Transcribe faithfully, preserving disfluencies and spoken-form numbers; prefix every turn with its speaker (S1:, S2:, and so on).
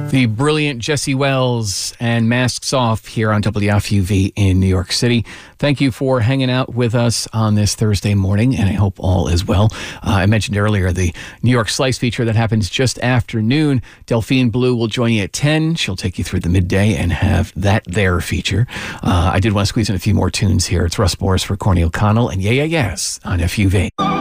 S1: The brilliant Jesse Wells and Masks Off here on W F U V in New York City. Thank you for hanging out with us on this Thursday morning, and I hope all is well. Uh, I mentioned earlier the New York Slice feature that happens just after noon. Delphine Blue will join you at ten. She'll take you through the midday and have that there feature. Uh, I did want to squeeze in a few more tunes here. It's Russ Boris for Corny O'Connell and Yeah Yeah Yes on F U V.